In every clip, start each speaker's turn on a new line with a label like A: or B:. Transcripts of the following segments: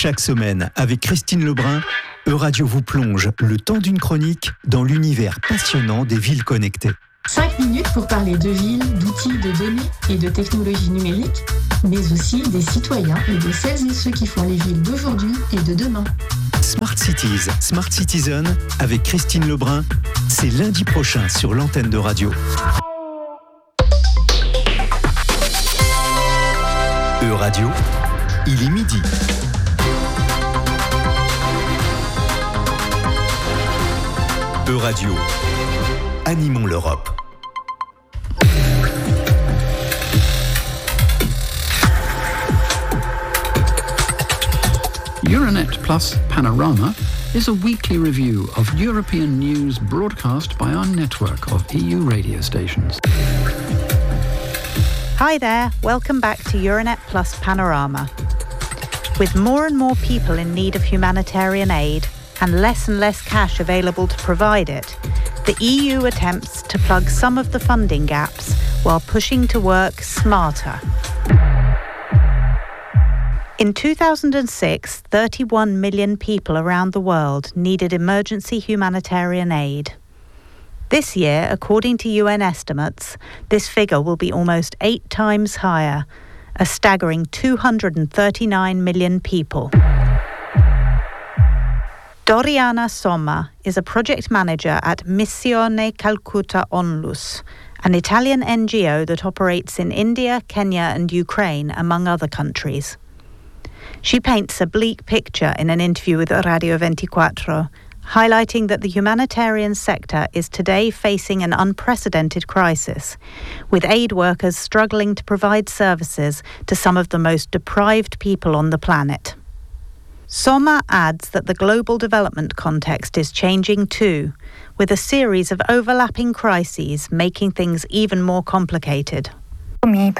A: Chaque semaine, avec Christine Lebrun, Euradio vous plonge le temps d'une chronique dans l'univers passionnant des villes connectées.
B: 5 minutes pour parler de villes, d'outils, de données et de technologies numériques, mais aussi des citoyens et de celles et ceux qui font les villes d'aujourd'hui et de demain.
A: Smart Cities, Smart Citizen, avec Christine Lebrun, c'est lundi prochain sur l'antenne de radio. Euradio, il est midi. Euradio, animons l'Europe.
C: Euronet Plus Panorama is a weekly review of European news broadcast by our network of EU radio stations.
D: Hi there, welcome back to Euronet Plus Panorama. With more and more people in need of humanitarian aid and less cash available to provide it, the EU attempts to plug some of the funding gaps while pushing to work smarter. In 2006, 31 million people around the world needed emergency humanitarian aid. This year, according to UN estimates, this figure will be almost 8 times higher, a staggering 239 million people. Doriana Somma is a project manager at Missione Calcutta Onlus, an Italian NGO that operates in India, Kenya and Ukraine, among other countries. She paints a bleak picture in an interview with Radio 24, highlighting that the humanitarian sector is today facing an unprecedented crisis, with aid workers struggling to provide services to some of the most deprived people on the planet. Somma adds that the global development context is changing too, with a series of overlapping crises making things even more complicated.
E: I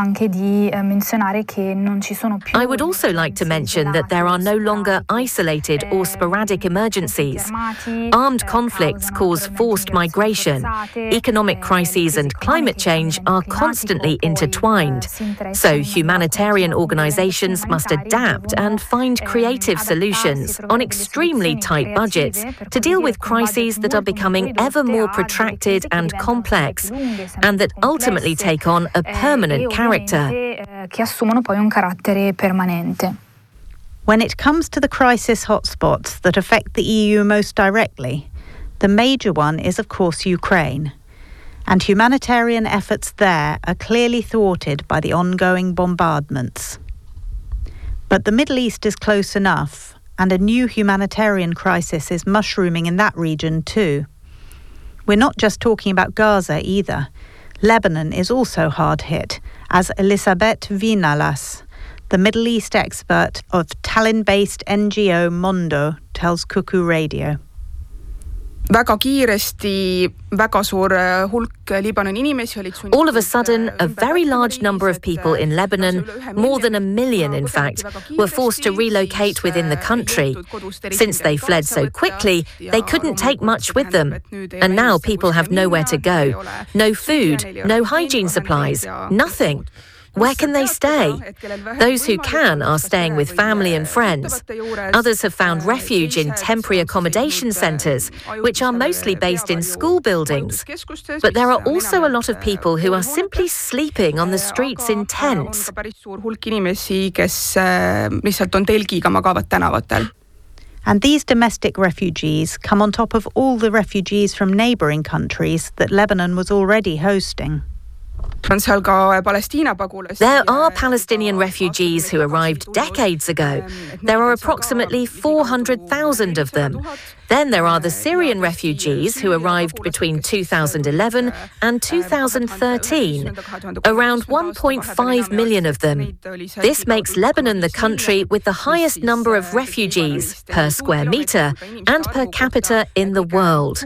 F: would also like to mention that there are no longer isolated or sporadic emergencies. Armed conflicts cause forced migration. Economic crises and climate change are constantly intertwined. So humanitarian organizations must adapt and find creative solutions on extremely tight budgets to deal with crises that are becoming ever more protracted and complex, and that ultimately take on a permanent character.
D: When it comes to the crisis hotspots that affect the EU most directly, the major one is of course Ukraine, and humanitarian efforts there are clearly thwarted by the ongoing bombardments. But the Middle East is close enough, and a new humanitarian crisis is mushrooming in that region too. We're not just talking about Gaza either. Lebanon is also hard hit, as Elisabeth Vinalas, the Middle East expert of Tallinn-based NGO Mondo, tells Kuku Radio.
F: All of a sudden, a very large number of people in Lebanon, more than 1 million in fact, were forced to relocate within the country. Since they fled so quickly, they couldn't take much with them. And now people have nowhere to go. No food, no hygiene supplies, nothing. Where can they stay? Those who can are staying with family and friends. Others have found refuge in temporary accommodation centres, which are mostly based in school buildings. But there are also a lot of people who are simply sleeping on the streets in tents.
D: And these domestic refugees come on top of all the refugees from neighbouring countries that Lebanon was already hosting.
F: There are Palestinian refugees who arrived decades ago. There are approximately 400,000 of them. Then there are the Syrian refugees who arrived between 2011 and 2013, around 1.5 million of them. This makes Lebanon the country with the highest number of refugees per square metre and per capita in the world.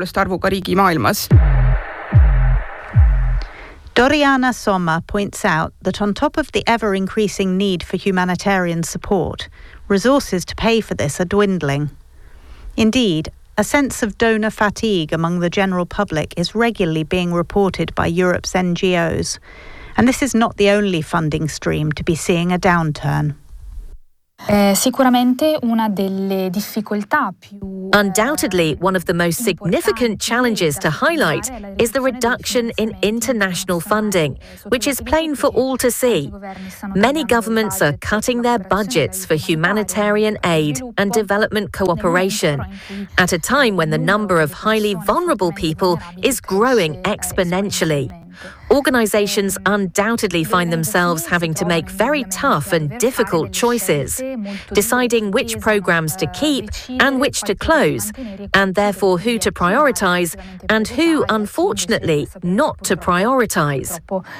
D: Doriana Somma points out that on top of the ever-increasing need for humanitarian support, resources to pay for this are dwindling. Indeed, a sense of donor fatigue among the general public is regularly being reported by Europe's NGOs, and this is not the only funding stream to be seeing a downturn.
F: Undoubtedly, one of the most significant challenges to highlight is the reduction in international funding, which is plain for all to see. Many governments are cutting their budgets for humanitarian aid and development cooperation, at a time when the number of highly vulnerable people is growing exponentially. Organisations undoubtedly find themselves having to make very tough and difficult choices, deciding which programmes to keep and which to close, and therefore who to prioritise and who, unfortunately, not to prioritise.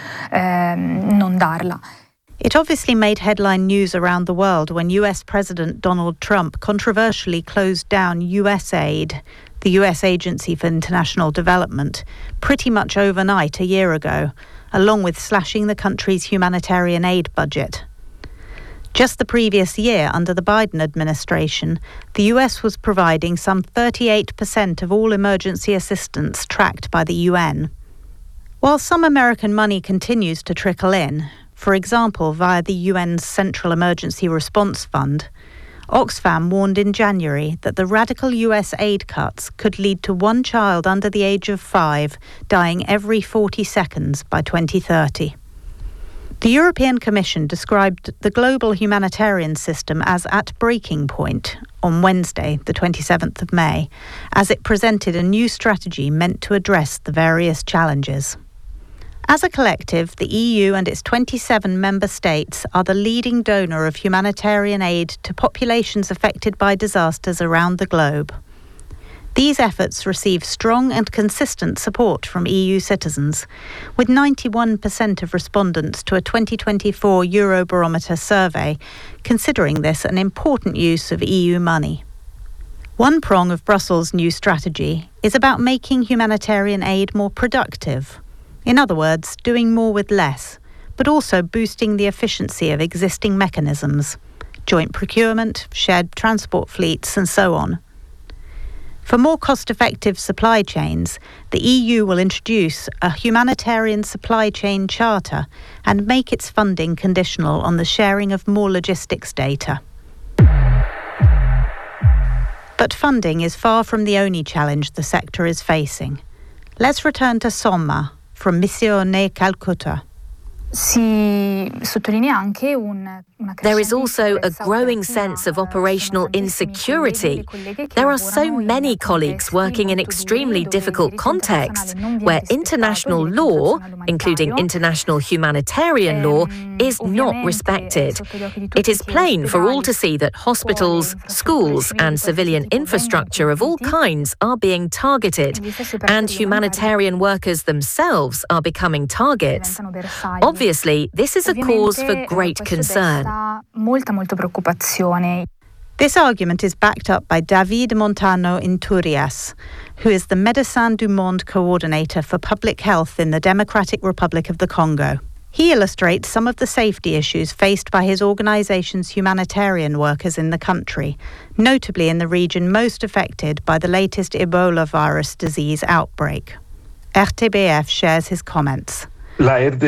D: It obviously made headline news around the world when US President Donald Trump controversially closed down USAID, the US Agency for International Development, pretty much overnight a year ago, along with slashing the country's humanitarian aid budget. Just the previous year, under the Biden administration, the US was providing some 38% of all emergency assistance tracked by the UN. While some American money continues to trickle in, for example via the UN's Central Emergency Response Fund, Oxfam warned in January that the radical US aid cuts could lead to one child under the age of 5 dying every 40 seconds by 2030. The European Commission described the global humanitarian system as at breaking point on Wednesday, the 27th of May, as it presented a new strategy meant to address the various challenges. As a collective, the EU and its 27 member states are the leading donor of humanitarian aid to populations affected by disasters around the globe. These efforts receive strong and consistent support from EU citizens, with 91% of respondents to a 2024 Eurobarometer survey considering this an important use of EU money. One prong of Brussels' new strategy is about making humanitarian aid more productive. In other words, doing more with less, but also boosting the efficiency of existing mechanisms, joint procurement, shared transport fleets, and so on. For more cost-effective supply chains, the EU will introduce a humanitarian supply chain charter and make its funding conditional on the sharing of more logistics data. But funding is far from the only challenge the sector is facing. Let's return to Somma, from Missione Calcutta.
F: There is also a growing sense of operational insecurity. There are so many colleagues working in extremely difficult contexts where international law, including international humanitarian law, is not respected. It is plain for all to see that hospitals, schools, and civilian infrastructure of all kinds are being targeted, and humanitarian workers themselves are becoming targets. Obviously, this is a cause for great concern.
D: This argument is backed up by David Montano Inturias, who is the Médecins du Monde coordinator for public health in the Democratic Republic of the Congo. He illustrates some of the safety issues faced by his organization's humanitarian workers in the country, notably in the region most affected by the latest Ebola virus disease outbreak. RTBF shares his comments.
E: The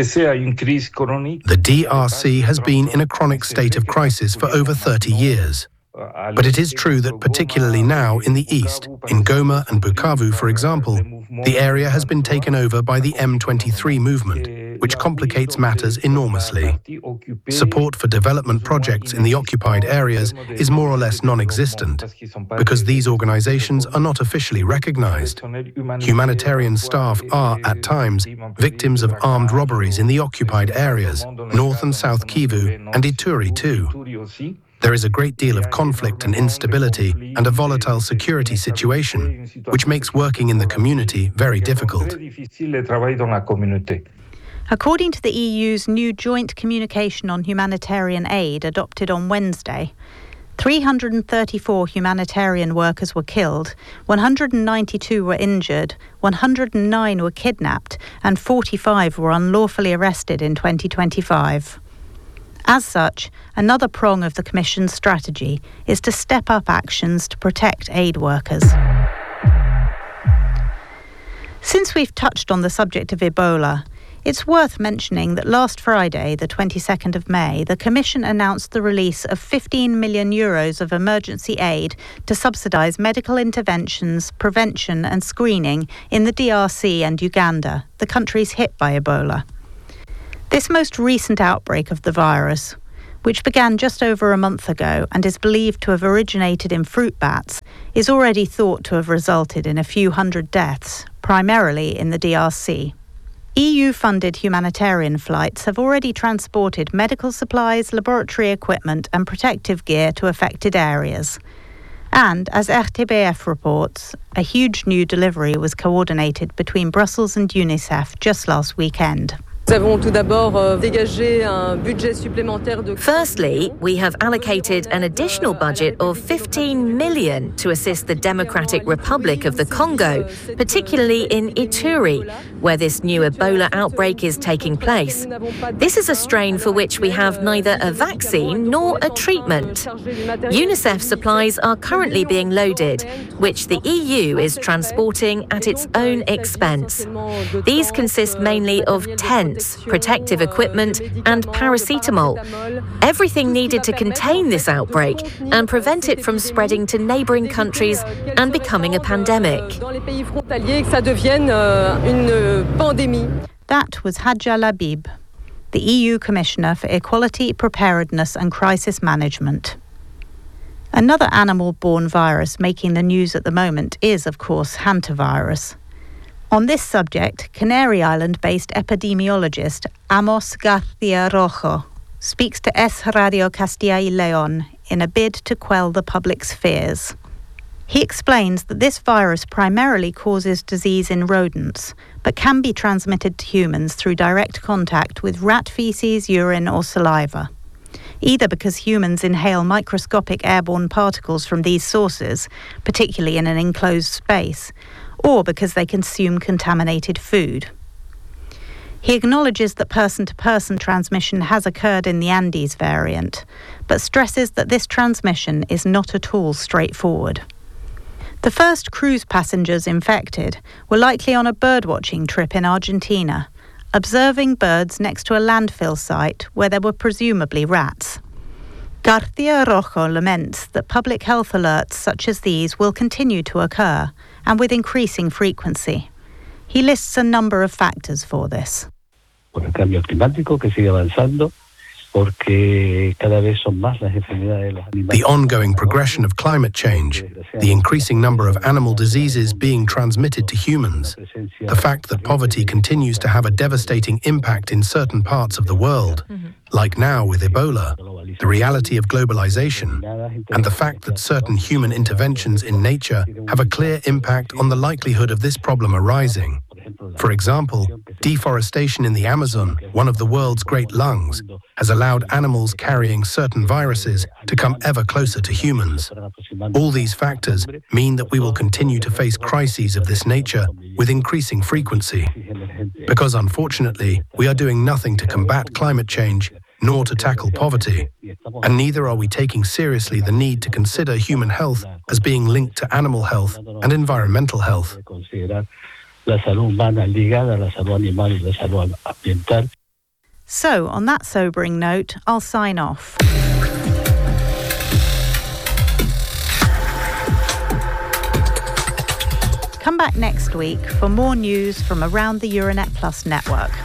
E: DRC has been in a chronic state of crisis for over 30 years. But it is true that particularly now in the east, in Goma and Bukavu, for example, the area has been taken over by the M23 movement, which complicates matters enormously. Support for development projects in the occupied areas is more or less non-existent, because these organizations are not officially recognized. Humanitarian staff are, at times, victims of armed robberies in the occupied areas, North and South Kivu, and Ituri too. There is a great deal of conflict and instability and a volatile security situation, which makes working in the community very difficult.
D: According to the EU's new joint communication on humanitarian aid adopted on Wednesday, 334 humanitarian workers were killed, 192 were injured, 109 were kidnapped, and 45 were unlawfully arrested in 2025. As such, another prong of the Commission's strategy is to step up actions to protect aid workers. Since we've touched on the subject of Ebola, It's worth mentioning that last Friday, the 22nd of May, the Commission announced the release of 15 million euros of emergency aid to subsidise medical interventions, prevention and screening in the DRC and Uganda, the countries hit by Ebola. This most recent outbreak of the virus, which began just over a month ago and is believed to have originated in fruit bats, is already thought to have resulted in a few hundred deaths, primarily in the DRC. EU-funded humanitarian flights have already transported medical supplies, laboratory equipment and protective gear to affected areas. And, as RTBF reports, a huge new delivery was coordinated between Brussels and UNICEF just last weekend.
F: Firstly, we have allocated an additional budget of 15 million to assist the Democratic Republic of the Congo, particularly in Ituri, where this new Ebola outbreak is taking place. This is a strain for which we have neither a vaccine nor a treatment. UNICEF supplies are currently being loaded, which the EU is transporting at its own expense. These consist mainly of tents, protective equipment and paracetamol. Everything needed to contain this outbreak and prevent it from spreading to neighbouring countries and becoming a pandemic.
D: That was Hadja Labib, the EU Commissioner for Equality, Preparedness and Crisis Management. Another animal-borne virus making the news at the moment is, of course, hantavirus. On this subject, Canary Island-based epidemiologist Amos García Rojo speaks to Es Radio Castilla y León in a bid to quell the public's fears. He explains that this virus primarily causes disease in rodents, but can be transmitted to humans through direct contact with rat feces, urine or saliva, either because humans inhale microscopic airborne particles from these sources, particularly in an enclosed space, or because they consume contaminated food. He acknowledges that person-to-person transmission has occurred in the Andes variant, but stresses that this transmission is not at all straightforward. The first cruise passengers infected were likely on a birdwatching trip in Argentina, observing birds next to a landfill site where there were presumably rats. García Rojo laments that public health alerts such as these will continue to occur, and with increasing frequency. He lists a number of factors for this.
E: The ongoing progression of climate change, the increasing number of animal diseases being transmitted to humans, the fact that poverty continues to have a devastating impact in certain parts of the world, like now with Ebola, the reality of globalization, and the fact that certain human interventions in nature have a clear impact on the likelihood of this problem arising. For example, deforestation in the Amazon, one of the world's great lungs, has allowed animals carrying certain viruses to come ever closer to humans. All these factors mean that we will continue to face crises of this nature with increasing frequency. Because unfortunately, we are doing nothing to combat climate change, nor to tackle poverty. And neither are we taking seriously the need to consider human health as being linked to animal health and environmental health.
D: So, on that sobering note, I'll sign off. Come back next week for more news from around the Euronet Plus network.